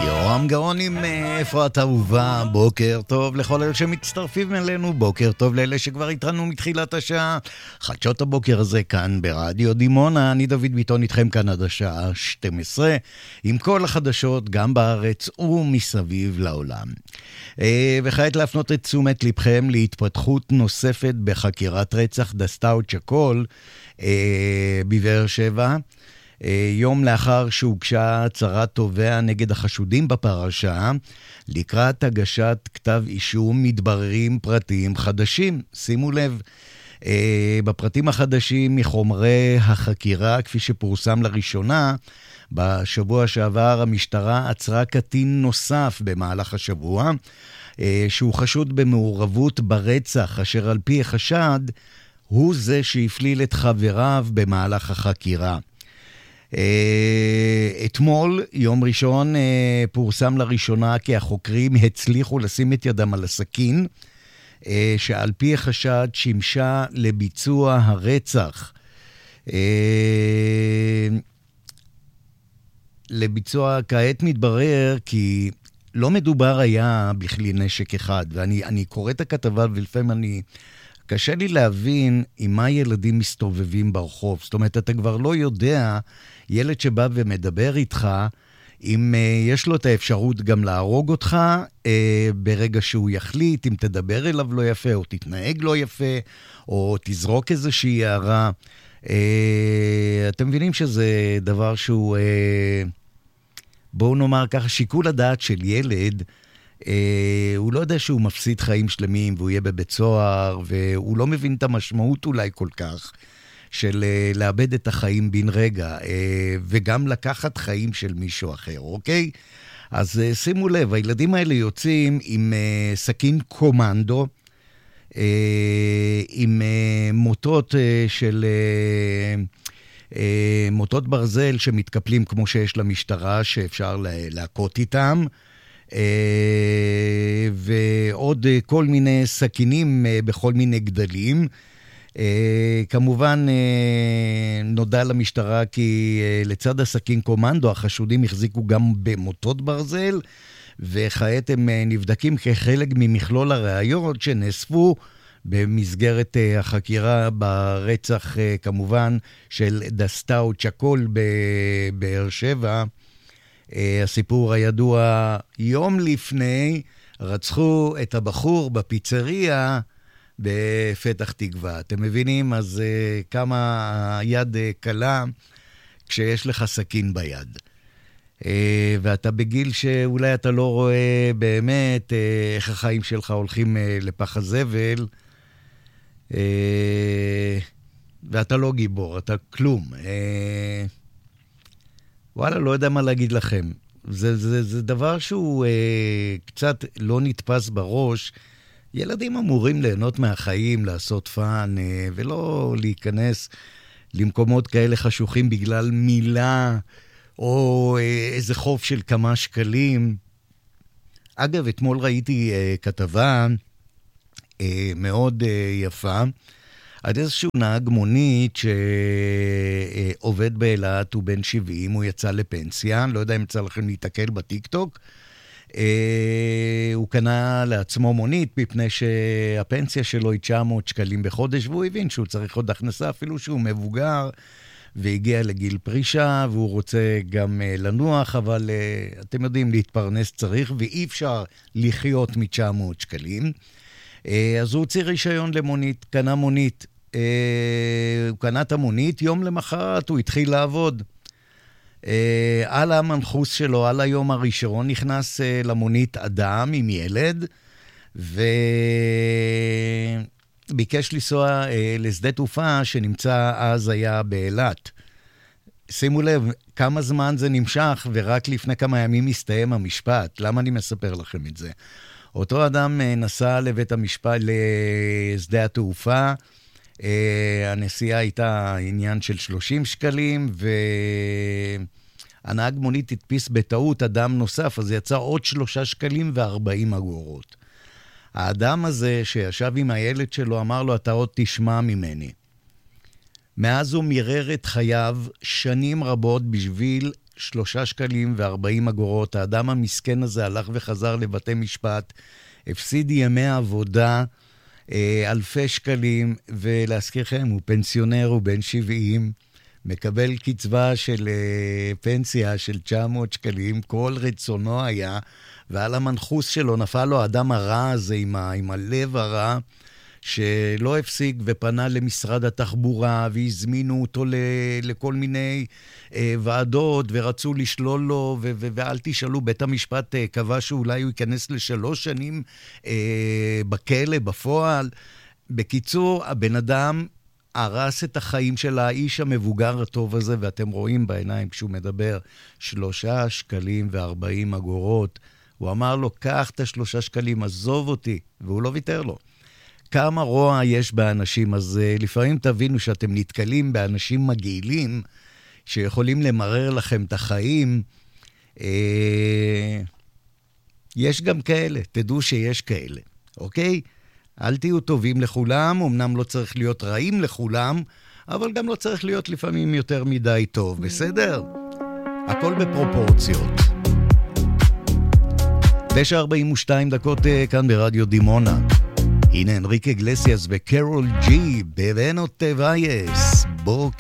יורם גאון עם אפרת אהובה, בוקר טוב לכל אלה שמצטרפים אלינו, בוקר טוב לאלה שכבר איתנו מתחילת השעה, חדשות הבוקר הזה כאן ברדיו דימונה, אני דוד ביטון איתכם כאן עד השעה 12, עם כל החדשות גם בארץ ומסביב לעולם. וכעת להפנות את תשומת לבכם להתפתחות נוספת בחקירת רצח דסטאו צ'קול בבאר שבע, יום לאחר שהוגשה הצהרת תובע נגד החשודים בפרשה, לקראת הגשת כתב אישום מתבררים פרטים חדשים. שימו לב, בפרטים החדשים מחומרי החקירה, כפי שפורסם לראשונה, בשבוע שעבר המשטרה עצרה קטין נוסף במהלך השבוע, שהוא חשוד במעורבות ברצח, אשר על פי החשד הוא זה שהפליל את חבריו במהלך החקירה. אתמול, יום ראשון, פורסם לראשונה כי החוקרים הצליחו לשים את ידם על הסכין, שעל פי החשד שימשה לביצוע הרצח. כעת מתברר כי לא מדובר היה בכלי נשק אחד, ואני קורא את הכתבה ולפעמים קשה לי להבין עם מה ילדים מסתובבים ברחוב. זאת אומרת, אתה כבר לא יודע, ילד שבא ומדבר איתך, אם יש לו את האפשרות גם להרוג אותך, ברגע שהוא יחליט, אם תדבר אליו לא יפה, או תתנהג לא יפה, או תזרוק איזושהי הערה. אתם מבינים שזה דבר שהוא, בואו נאמר ככה, שיקול הדעת של ילד, הוא לא יודע שהוא מפסיד חיים שלמים והוא יהיה בבית סוהר, והוא לא מבין את המשמעות אולי כל כך של לאבד את החיים בן רגע, וגם לקחת חיים של מישהו אחר, אוקיי? אז שימו לב, הילדים האלה יוצאים עם סכין קומנדו, עם מוטות של מוטות ברזל שמתקפלים כמו שיש למשטרה, שאפשר להכות איתם, ועוד כל מיני סכינים בכל מיני גדלים. כמובן נודע למשטרה כי לצד הסכין קומנדו החשודים החזיקו גם במוטות ברזל, וכעת הם נבדקים כחלק ממכלול הראיות שנאספו במסגרת החקירה ברצח כמובן של דסטאו צ'קול בבאר שבע. הסיפור הידוע, יום לפני רצחו את הבחור בפיצריה בפתח תקווה. אתם מבינים? אז כמה היד קלה כשיש לך סכין ביד. ואתה בגיל שאולי אתה לא רואה באמת איך החיים שלך הולכים לפח הזבל, ואתה לא גיבור, אתה כלום. וואלה, לא יודע מה להגיד לכם. זה דבר שהוא קצת לא נתפס בראש. ילדים אמורים ליהנות מהחיים, לעשות פן, ולא להיכנס למקומות כאלה חשוכים בגלל מילה, או איזה חוב של כמה שקלים. אגב, אתמול ראיתי כתבה מאוד יפה, עד איזשהו נהג מונית שעובד באילת, הוא בן 70, הוא יצא לפנסיה, לא יודע אם יצא לכם להתקל בטיקטוק, הוא קנה לעצמו מונית מפני שהפנסיה שלו היא 900 שקלים בחודש, והוא הבין שהוא צריך עוד הכנסה, אפילו שהוא מבוגר, והגיע לגיל פרישה, והוא רוצה גם לנוח, אבל אתם יודעים, להתפרנס צריך, ואי אפשר לחיות מ-900 שקלים. אז הוא הוציא רישיון למונית, קנה מונית, הוא קנה את המונית, יום למחרת הוא התחיל לעבוד. על המנחוס שלו, על היום הראשון, נכנס למונית אדם עם ילד, וביקש לנסוע לשדה תעופה שנמצא אז היה באילת. שימו לב כמה זמן זה נמשך, ורק לפני כמה ימים הסתיים המשפט. למה אני מספר לכם את זה? אותו אדם נסע לבית המשפט, לשדה התעופה, הנסיעה הייתה עניין של 30 שקלים, והנהג מונית הדפיס בטעות אדם נוסף, אז יצא עוד 3 שקלים ו40 אגורות. האדם הזה שישב עם הילד שלו אמר לו, אתה עוד תשמע ממני. מאז הוא מירר את חייו שנים רבות בשביל 3.40 שקלים. האדם המסכן הזה הלך וחזר לבתי משפט, הפסיד ימי עבודה, אלפי שקלים, ולהזכירכם, הוא פנסיונר, הוא בן 70, מקבל קצבה של פנסיה של 900 שקלים, כל רצונו היה, ועל המנחוס שלו נפל לו האדם הרע הזה עם הלב הרע, שלא הפסיק ופנה למשרד התחבורה, והזמינו אותו לכל מיני ועדות, ורצו לשלול לו, ואל תשאלו, בית המשפט קבע שאולי הוא ייכנס ל3 שנים בכלא, בפועל. בקיצור, הבן אדם הרס את החיים של האיש המבוגר הטוב הזה, ואתם רואים בעיניים כשהוא מדבר, 3.40 שקלים. הוא אמר לו, קח את 3 שקלים, עזוב אותי, והוא לא ויתר לו. כמה רוע יש באנשים, אז לפעמים תבינו שאתם נתקלים באנשים מגעילים, שיכולים למרר לכם את החיים. יש גם כאלה, תדעו שיש כאלה, אוקיי? אל תהיו טובים לכולם, אמנם לא צריך להיות רעים לכולם, אבל גם לא צריך להיות לפעמים יותר מדי טוב, בסדר? הכל בפרופורציות. 9:42 כאן ברדיו דימונה. הנה אנריק אגלסיאס וקרול ג'י, בבנות וייס, בוקר